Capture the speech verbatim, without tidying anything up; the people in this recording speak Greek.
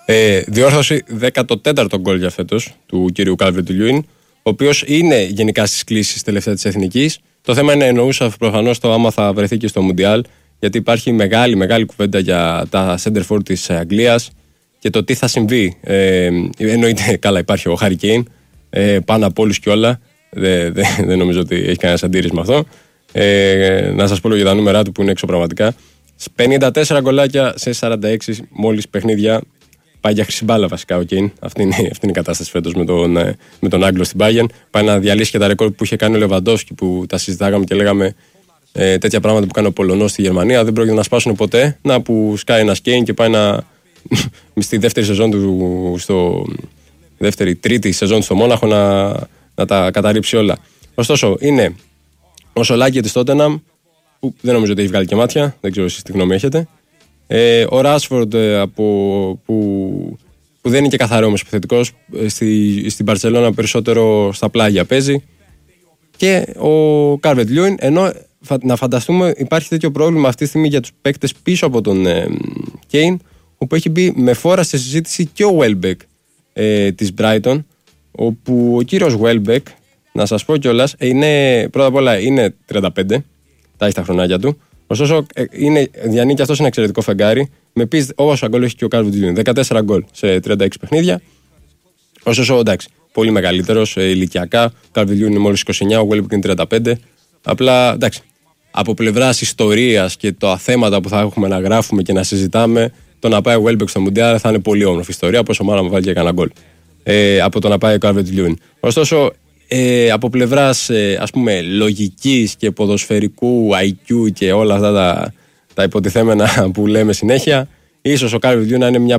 Ε, διόρθωση δέκατο τέταρτο γκολ για φέτος του κυρίου Calvert-Lewin, ο οποίος είναι γενικά στις κλήσεις τελευταία της εθνικής. Το θέμα είναι, εννοούσα προφανώς το άμα θα βρεθεί και στο Μουντιάλ, γιατί υπάρχει μεγάλη μεγάλη κουβέντα για τα center for της Αγγλίας και το τι θα συμβεί. Ε, εννοείται, καλά, υπάρχει ο Harry Kane ε, πάνω από όλους και όλα. Δεν δε, δε νομίζω ότι έχει κανένα αντίρρηση με αυτό. Ε, να σας πω για τα νούμερα του που είναι εξωπραγματικά. πενήντα τέσσερα γκολάκια σε σαράντα έξι μόλις παιχνίδια. Πάει για χρυσή μπάλα βασικά ο Kane. Αυτή είναι, αυτή είναι η κατάσταση φέτος με τον, με τον Άγγλο στην Bayern. Πάει να διαλύσει και τα ρεκόρ που είχε κάνει ο Λεβαντόφσκι, που τα συζητάγαμε και λέγαμε ε, τέτοια πράγματα που κάνει ο Πολωνός στη Γερμανία. Δεν πρόκειται να σπάσουν ποτέ. Να που σκάει ένα Kane και πάει να. στη δεύτερη σεζόν του. Στο, δεύτερη, τρίτη σεζόν του στο Μόναχο να, να τα καταρρύψει όλα. Ωστόσο, είναι ο Σολάκη της Τότεναμ, που δεν νομίζω ότι έχει βγάλει και μάτια. Δεν ξέρω εσείς τι γνώμη έχετε. Ε, ο Ράσφορντ ε, από, που, που δεν είναι και καθαρό όμως επιθετικός, ε, στη, στην Μπαρσελόνα περισσότερο στα πλάγια παίζει, και ο Calvert-Lewin, ενώ φα, να φανταστούμε υπάρχει τέτοιο πρόβλημα αυτή τη στιγμή για τους παίκτες πίσω από τον ε, Kane, όπου έχει μπει με φόρα στη συζήτηση και ο Welbeck ε, της Brighton, όπου ο κύριος Welbeck, να σας πω κιόλας, είναι, πρώτα απ' όλα είναι τριάντα πέντε, τα έχει τα χρονάκια του. Ωστόσο, είναι, διανύει και αυτός ένα εξαιρετικό φεγγάρι. Με πεις όσα γκολ έχει και ο Calvert-Lewin, δεκατέσσερα γκολ σε τριάντα έξι παιχνίδια. Ωστόσο, εντάξει, πολύ μεγαλύτερος ε, ηλικιακά. Ο Calvert-Lewin είναι μόλις είκοσι εννιά, ο Welbeck είναι τριάντα πέντε. Απλά, εντάξει, από πλευράς ιστορίας και τα θέματα που θα έχουμε να γράφουμε και να συζητάμε, το να πάει ο Welbeck στο Μουντιάλ θα είναι πολύ όμορφη ιστορία, πόσο μάλλον να βάλει και κανένα γκολ. Ε, από το να πάει ο Calvert-Lewin. Ωστόσο, Ε, από πλευράς ε, ας πούμε λογικής και ποδοσφαιρικού άι κιου και όλα αυτά τα, τα υποτιθέμενα που λέμε συνέχεια, ίσως ο Calvert-Lewin να είναι μια